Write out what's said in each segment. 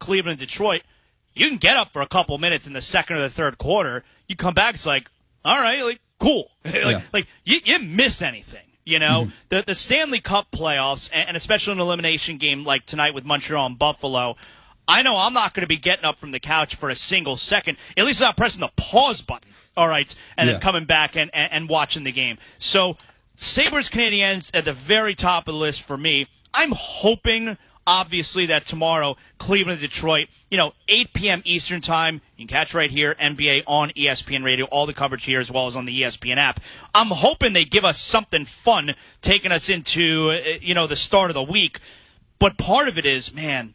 Cleveland and Detroit, you can get up for a couple minutes in the second or the third quarter. You come back, it's like, all right, like, cool. like you didn't miss anything. You know, the Stanley Cup playoffs, and especially an elimination game like tonight with Montreal and Buffalo, I know I'm not going to be getting up from the couch for a single second, at least not pressing the pause button, all right, and then coming back and watching the game. So Sabres Canadiens at the very top of the list for me. I'm hoping, obviously, that tomorrow, Cleveland, Detroit, 8 p.m. Eastern Time, you can catch right here, NBA on ESPN Radio, all the coverage here as well as on the ESPN app. I'm hoping they give us something fun taking us into, the start of the week. But part of it is, man,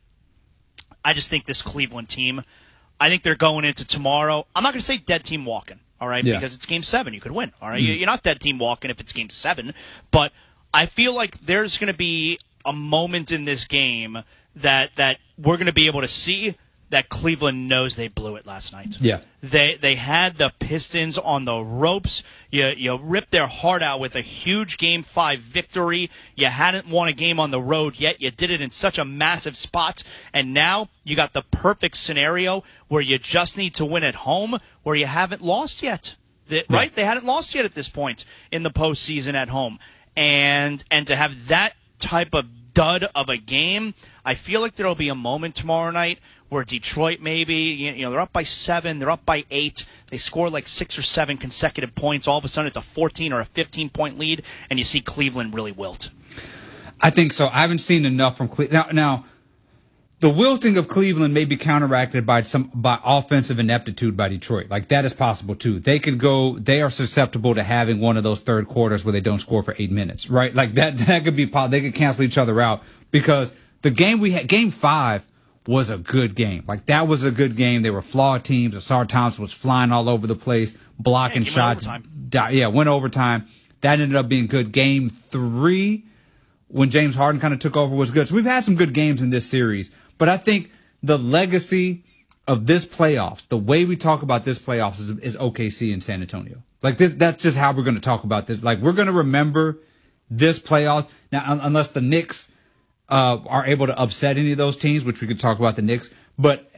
I just think this Cleveland team, I think they're going into tomorrow. I'm not going to say dead team walking, all right, because it's Game 7. You could win, all right? You're not dead team walking if it's Game 7. But I feel like there's going to be a moment in this game that we're going to be able to see that Cleveland knows they blew it last night. Yeah. They had the Pistons on the ropes. You ripped their heart out with a huge Game 5 victory. You hadn't won a game on the road yet. You did it in such a massive spot. And now you got the perfect scenario where you just need to win at home where you haven't lost yet. Right? They hadn't lost yet at this point in the postseason at home. And to have that type of dud of a game, I feel like there'll be a moment tomorrow night where Detroit maybe, they're up by 7, they're up by 8, they score like 6 or 7 consecutive points, all of a sudden it's a 14 or a 15-point lead, and you see Cleveland really wilt. I think so. I haven't seen enough from Cleveland. Now, the wilting of Cleveland may be counteracted by offensive ineptitude by Detroit. Like, that is possible, too. They are susceptible to having one of those third quarters where they don't score for 8 minutes, right? Like, that could be, they could cancel each other out because the game we had, Game 5, was a good game. Like, that was a good game. They were flawed teams. Asar Thompson was flying all over the place, blocking shots. Went overtime. That ended up being good. Game 3, when James Harden kind of took over, was good. So we've had some good games in this series. But I think the legacy of this playoffs, the way we talk about this playoffs is OKC and San Antonio. Like, that's just how we're going to talk about this. Like, we're going to remember this playoffs. Now, unless the Knicks are able to upset any of those teams, which we could talk about the Knicks. But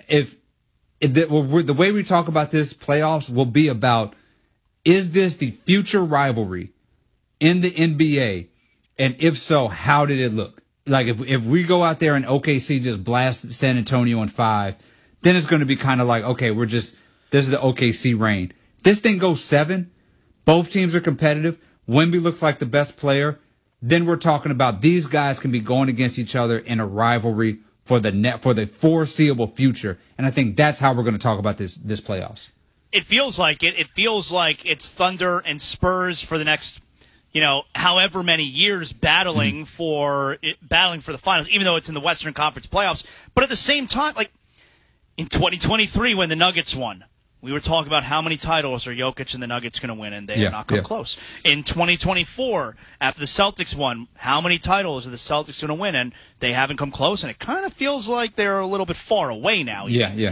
the way we talk about this playoffs will be about, is this the future rivalry in the NBA? And if so, how did it look? Like, if we go out there and OKC just blast San Antonio in 5, then it's going to be kind of like, okay, this is the OKC reign. This thing goes 7. Both teams are competitive. Wemby looks like the best player. Then we're talking about these guys can be going against each other in a rivalry for the foreseeable future. And I think that's how we're going to talk about this playoffs. It feels like it. It feels like it's Thunder and Spurs for the next, however many years battling for the finals, even though it's in the Western Conference playoffs. But at the same time, like in 2023 when the Nuggets won, we were talking about how many titles are Jokic and the Nuggets going to win, and they have not come close. In 2024, after the Celtics won, how many titles are the Celtics going to win, and they haven't come close, and it kind of feels like they're a little bit far away now.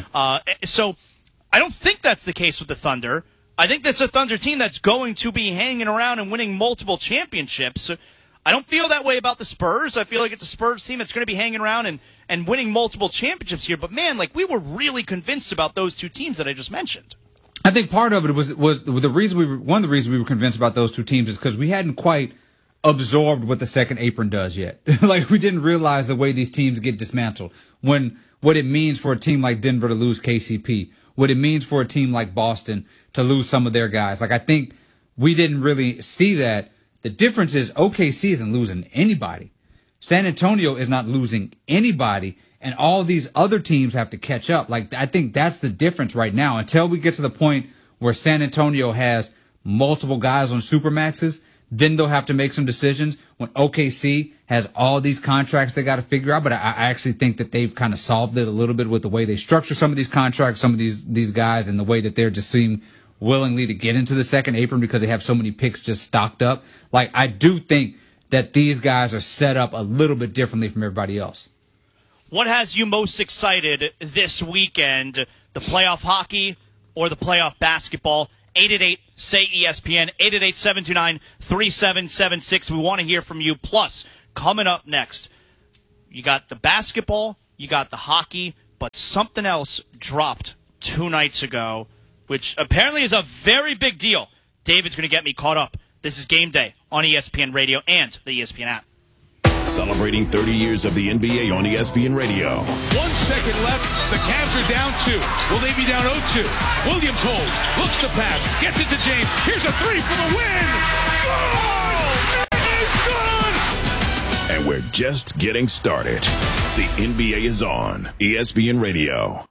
So I don't think that's the case with the Thunder. I think that's a Thunder team that's going to be hanging around and winning multiple championships. I don't feel that way about the Spurs. I feel like it's a Spurs team that's going to be hanging around and winning multiple championships here. But, man, like, we were really convinced about those two teams that I just mentioned. I think part of it was one of the reasons we were convinced about those two teams is because we hadn't quite absorbed what the second apron does yet. Like, we didn't realize the way these teams get dismantled. What it means for a team like Denver to lose KCP, what it means for a team like Boston to lose some of their guys. Like, I think we didn't really see that. The difference is OKC isn't losing anybody. San Antonio is not losing anybody, and all these other teams have to catch up. Like, I think that's the difference right now. Until we get to the point where San Antonio has multiple guys on supermaxes, then they'll have to make some decisions. When OKC has all these contracts they got to figure out, but I actually think that they've kind of solved it a little bit with the way they structure some of these contracts, some of these guys, and the way that they're just seem willingly to get into the second apron because they have so many picks just stocked up. Like, I do think that these guys are set up a little bit differently from everybody else. What has you most excited this weekend, the playoff hockey or the playoff basketball? 888-SAY-ESPN, 888-729-3776. We want to hear from you. Plus, coming up next, you got the basketball, you got the hockey, but something else dropped 2 nights ago, which apparently is a very big deal. David's going to get me caught up. This is Game Day on ESPN Radio and the ESPN app. Celebrating 30 years of the NBA on ESPN Radio. 1 second left. The Cavs are down 2. Will they be down 0-2? Williams holds. Looks to pass. Gets it to James. Here's a 3 for the win. Goal! It is good! And we're just getting started. The NBA is on ESPN Radio.